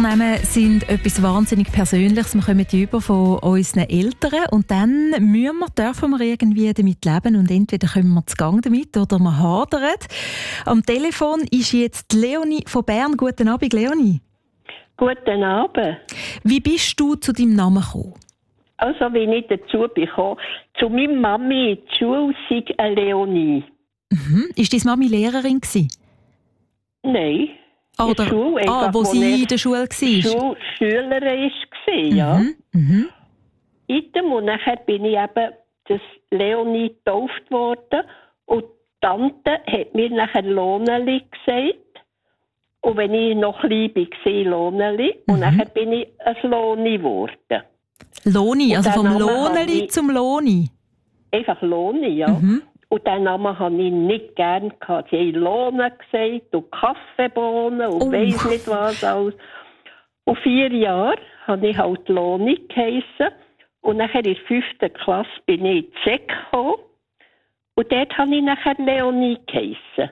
Vornamen sind etwas wahnsinnig Persönliches. Wir kommen die über von unseren Eltern und dann dürfen wir irgendwie damit leben und entweder kommen wir zu Gang damit oder wir hadern. Am Telefon ist jetzt Leonie von Bern. Guten Abend, Leonie. Guten Abend. Wie bist du zu deinem Namen gekommen? Also, wie ich dazu bekomme, zu meiner Mami in die Schule sei eine Leonie. Mhm. Ist deine Mami Lehrerin gewesen? Nein. Oder, Schule, wo sie in der Schule war? Schülerin war, ja. Mhm. Und nachher bin ich eben das Leonie getauft worden. Und die Tante hat mir nachher Loneli gesagt. Und wenn ich noch klein war, Loneli. Und nachher bin ich ein Loni geworden. Loni, also vom Loneli zum Loni? Einfach Loni, ja. Mhm. Und diesen Namen hatte ich nicht gerne. Sie haben Lohne gesagt und Kaffeebohnen und weiss nicht was alles. Und 4 Jahre habe ich halt Loni geheissen. Und nachher in der 5. Klasse bin ich in die Sek gekommen. Und dort habe ich nachher Leonie geheissen.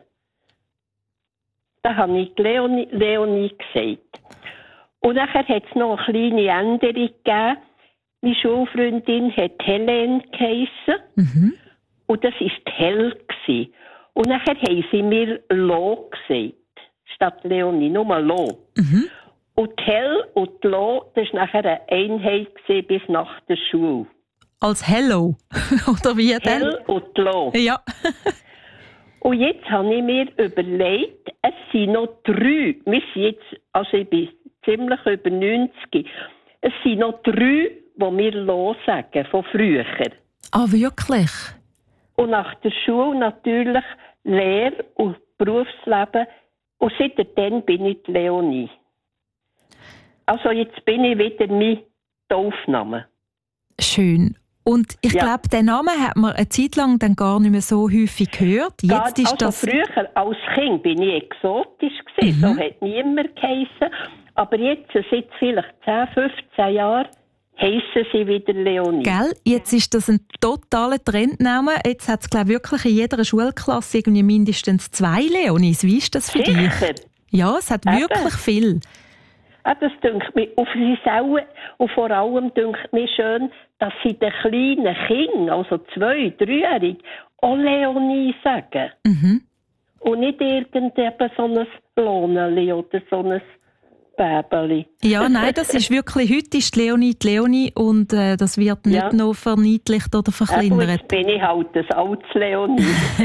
Da habe ich Leonie gesagt. Und nachher hat es noch eine kleine Änderung gegeben. Meine Schulfreundin hat Helene geheissen. Mhm. Und das war Hell. Und nachher haben sie mir Lo gesagt. Statt Leonie, nur Lo. Mhm. Und Hell und Lo, das war nachher eine Einheit bis nach der Schule. Als Hello? Oder wie denn? Hell und Lo. Ja. Und jetzt habe ich mir überlegt, es sind noch 3. Wir sind jetzt, also ich bin ziemlich über 90. Es sind noch 3, die wir Lo sagen, von früher. Ah, wirklich? Und nach der Schule natürlich Lehr- und Berufsleben. Und seitdem bin ich die Leonie. Also jetzt bin ich wieder mein Taufname. Schön. Und ich glaube, den Namen hat man eine Zeit lang dann gar nicht mehr so häufig gehört. Jetzt ist das... Früher als Kind bin ich exotisch gewesen. So hat niemand geheissen. Aber jetzt, seit vielleicht 10, 15 Jahren, heissen sie wieder Leonie. Gell? Jetzt ist das ein totaler Trendname. Jetzt hat es, glaube ich, wirklich in jeder Schulklasse irgendwie mindestens 2 Leonies. Wie ist das für dich? Ja, es hat wirklich viel. Ja, das dünkt mich. Und vor allem dünkt mir schön, dass sie den kleinen Kindern, also 2-, 3-Jährigen, auch Leonie sagen. Mhm. Und nicht irgendetwas so ein Lohneli oder so ein Bäbeli. Ja, nein, das ist wirklich, heute ist die Leonie und das wird nicht noch verniedlicht oder verkleinert. Jetzt bin ich halt ein altes Leonie.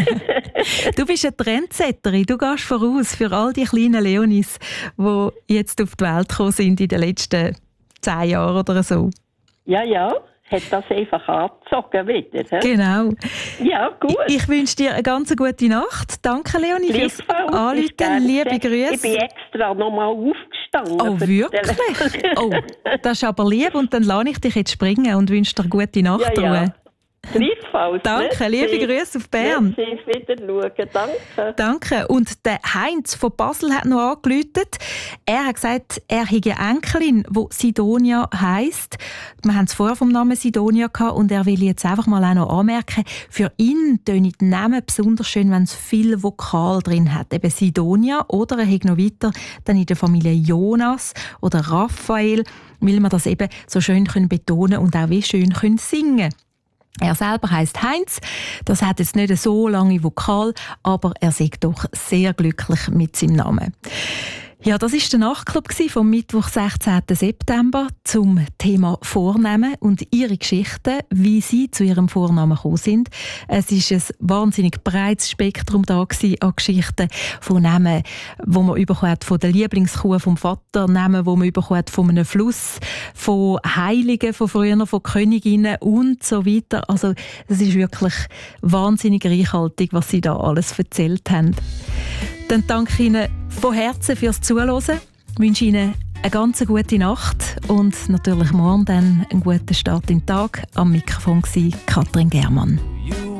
Du bist eine Trendsetterin, du gehst voraus für all die kleinen Leonis, die jetzt auf die Welt gekommen sind in den letzten 10 Jahren oder so. Ja. Hat das einfach angezogen wieder. He? Genau. Ja, gut. Ich wünsche dir eine ganz gute Nacht. Danke, Leonie, fürs Anrufen. Liebe Grüße. Ich bin extra noch mal aufgestanden. Oh, wirklich? Oh, das ist aber lieb. Und dann lasse ich dich jetzt springen und wünsche dir eine gute Nachtruhe. Ja. Gleichfalls. Danke, liebe Grüße auf Bern. Wieder schauen. Danke. Und der Heinz von Basel hat noch angerufen. Er hat gesagt, er hätte eine Enkelin, die Sidonia heisst. Wir haben es vorher vom Namen Sidonia gehabt und er will jetzt einfach mal auch noch anmerken, für ihn tönen die Namen besonders schön, wenn es viel Vokal drin hat. Eben Sidonia oder er hat noch weiter dann in der Familie Jonas oder Raphael, weil wir das eben so schön betonen und auch wie schön singen können. Er selber heisst Heinz. Das hat jetzt nicht so lange Vokal, aber er ist doch sehr glücklich mit seinem Namen. Ja, das war der Nachtclub vom Mittwoch, 16. September zum Thema Vornamen und ihre Geschichten, wie sie zu ihrem Vornamen gekommen sind. Es war ein wahnsinnig breites Spektrum da an Geschichten von Namen, die man bekommen hat von der Lieblingskuh vom Vater, Namen, die man bekommen hat von einem Fluss, von Heiligen von früher, von Königinnen und so weiter. Also es ist wirklich wahnsinnig reichhaltig, was sie da alles erzählt haben. Dann danke ich Ihnen von Herzen fürs Zuhören. Ich wünsche Ihnen eine ganz gute Nacht und natürlich morgen dann einen guten Start in den Tag. Am Mikrofon war Katrin Germann.